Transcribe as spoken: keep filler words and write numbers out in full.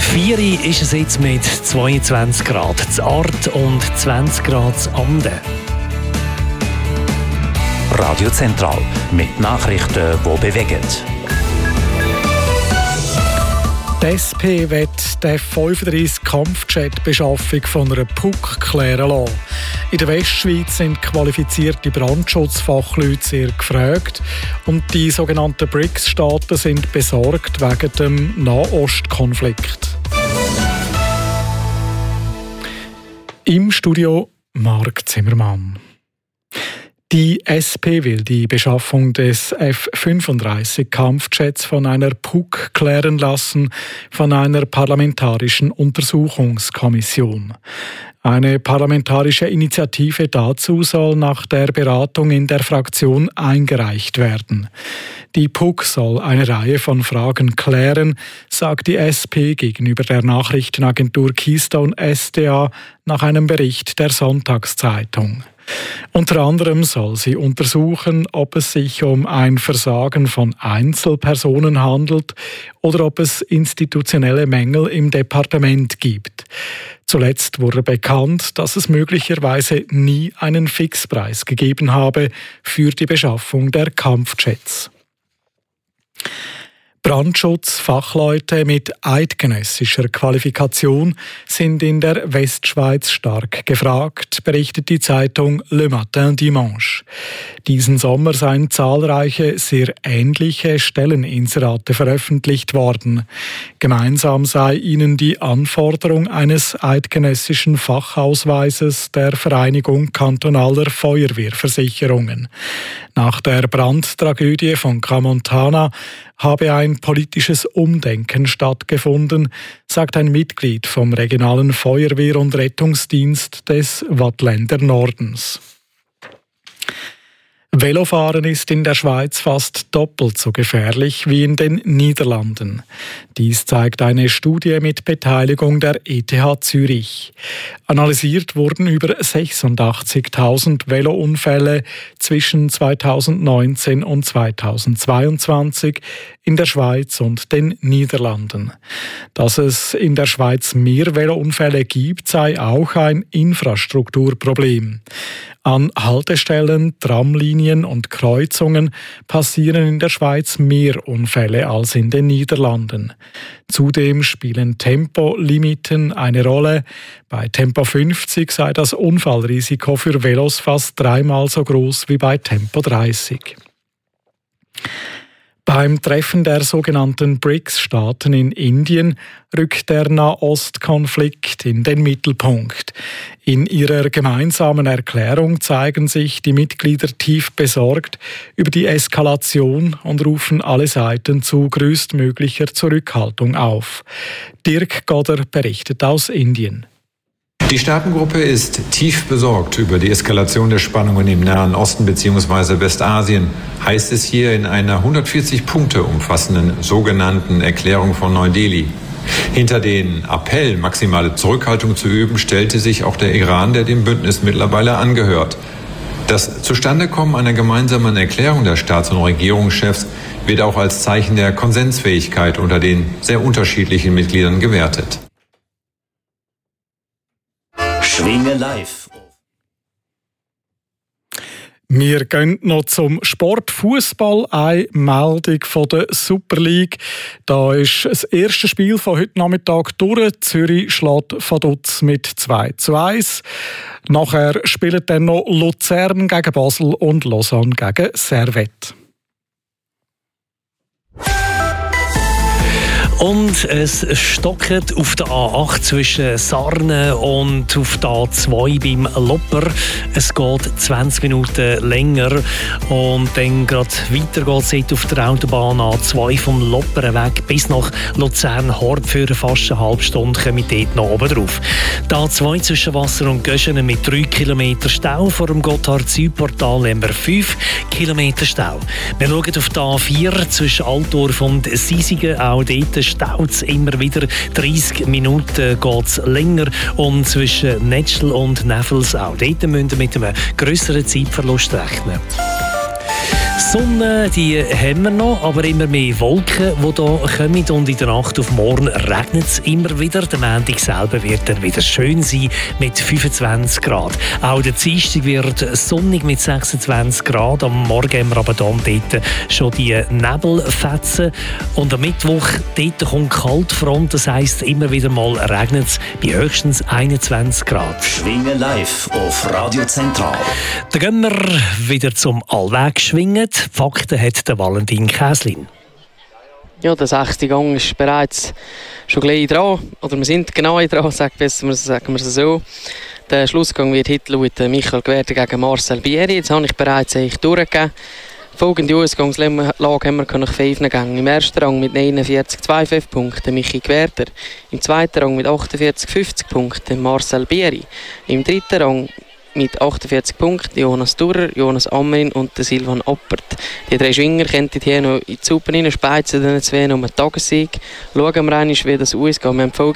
vier ist es jetzt mit zweiundzwanzig Grad zu Art und zwanzig Grad zu Anden. Radio Zentral mit Nachrichten, die bewegen. Die S P will die F fünfunddreißig Kampfjet-Beschaffung von einer P U C klären lassen. In der Westschweiz sind qualifizierte Brandschutzfachleute sehr gefragt und die sogenannten B R I C S-Staaten sind besorgt wegen dem Nahostkonflikt. Im Studio Marc Zimmermann. Die S P will die Beschaffung des F fünfunddreißig Kampfjets von einer P U C klären lassen, von einer parlamentarischen Untersuchungskommission. Eine parlamentarische Initiative dazu soll nach der Beratung in der Fraktion eingereicht werden. Die P U C soll eine Reihe von Fragen klären, sagt die S P gegenüber der Nachrichtenagentur Keystone S D A nach einem Bericht der Sonntagszeitung. Unter anderem soll sie untersuchen, ob es sich um ein Versagen von Einzelpersonen handelt oder ob es institutionelle Mängel im Departement gibt. Zuletzt wurde bekannt, dass es möglicherweise nie einen Fixpreis gegeben habe für die Beschaffung der Kampfjets. Brandschutzfachleute mit eidgenössischer Qualifikation sind in der Westschweiz stark gefragt, berichtet die Zeitung Le Matin Dimanche. Diesen Sommer seien zahlreiche, sehr ähnliche Stelleninserate veröffentlicht worden. Gemeinsam sei ihnen die Anforderung eines eidgenössischen Fachausweises der Vereinigung kantonaler Feuerwehrversicherungen. Nach der Brandtragödie von Crans-Montana habe ein politisches Umdenken stattgefunden, sagt ein Mitglied vom regionalen Feuerwehr- und Rettungsdienst des Waadtländer Nordens. Velofahren ist in der Schweiz fast doppelt so gefährlich wie in den Niederlanden. Dies zeigt eine Studie mit Beteiligung der E T H Zürich. Analysiert wurden über sechsundachtzigtausend Velounfälle zwischen zweitausendneunzehn und zweitausendzweiundzwanzig in der Schweiz und den Niederlanden. Dass es in der Schweiz mehr Velounfälle gibt, sei auch ein Infrastrukturproblem. An Haltestellen, Tramlinien und Kreuzungen passieren in der Schweiz mehr Unfälle als in den Niederlanden. Zudem spielen Tempolimiten eine Rolle. Bei Tempo fünfzig sei das Unfallrisiko für Velos fast dreimal so groß wie bei Tempo dreißig. Beim Treffen der sogenannten B R I C S-Staaten in Indien rückt der Nahostkonflikt in den Mittelpunkt. In ihrer gemeinsamen Erklärung zeigen sich die Mitglieder tief besorgt über die Eskalation und rufen alle Seiten zu größtmöglicher Zurückhaltung auf. Dirk Godder berichtet aus Indien. Die Staatengruppe ist tief besorgt über die Eskalation der Spannungen im Nahen Osten bzw. Westasien, heißt es hier in einer hundertvierzig Punkte umfassenden sogenannten Erklärung von Neu-Delhi. Hinter den Appell, maximale Zurückhaltung zu üben, stellte sich auch der Iran, der dem Bündnis mittlerweile angehört. Das Zustandekommen einer gemeinsamen Erklärung der Staats- und Regierungschefs wird auch als Zeichen der Konsensfähigkeit unter den sehr unterschiedlichen Mitgliedern gewertet. Schwingen live. Wir gehen noch zum Sport Fußball. Eine Meldung von der Super League. Da ist das erste Spiel von heute Nachmittag durch. Zürich schlägt Vaduz mit zwei zu eins. Nachher spielen dann noch Luzern gegen Basel und Lausanne gegen Servette. Und es stockt auf der A acht zwischen Sarnen und auf der A zwei beim Lopper. Es geht zwanzig Minuten länger und dann gerade weiter geht es auf der Autobahn A zwei vom Lopper weg bis nach Luzern-Hort für fast eine halbe Stunde kommen wir dort noch oben drauf. Die A zwei zwischen Wasser und Göschenen mit drei Kilometer Stau. Vor dem Gotthard-Südportal haben wir fünf Kilometer Stau. Wir schauen auf die A vier zwischen Altdorf und Sisigen. Auch dort staut es immer wieder. dreißig Minuten geht es länger. Und zwischen Netschl und Neffels auch dort müssen wir mit einem grösseren Zeitverlust rechnen. Sonne, die haben wir noch, aber immer mehr Wolken, die hier kommen. Und in der Nacht auf morgen regnet es immer wieder. Der Montag selber wird dann wieder schön sein mit fünfundzwanzig Grad. Auch der Dienstag wird sonnig mit sechsundzwanzig Grad. Am Morgen haben wir aber dann dort schon die Nebelfetzen. Und am Mittwoch dort kommt Kaltfront, das heisst, immer wieder mal regnet es bei höchstens einundzwanzig Grad. Schwingen live auf Radio Zentral. Dann gehen wir wieder zum Allwegschwingen. Die Fakten hat der Valentin Käslin. Ja, der sechste Gang ist bereits schon gleich dran. Oder wir sind genau dran, sagen wir es so. Der Schlussgang wird heute laut Michael Gwerder gegen Marcel Bieri. Jetzt habe ich bereits eigentlich durchgegeben. Folgende Ausgangslage haben wir nach fünf Gängen. Im ersten Rang mit neunundvierzig Komma fünfundzwanzig Punkten Michi Gwerder. Im zweiten Rang mit achtundvierzig Komma fünfzig Punkten Marcel Bieri. Im dritten Rang mit achtundvierzig Punkten Jonas Durer, Jonas Ammerin und Silvan Oppert. Die drei Schwinger könnten hier noch in die Suppe rein speizen, dann zwei noch einen Tagessieg. Schauen wir einmal, wie das ausgeht. Wir haben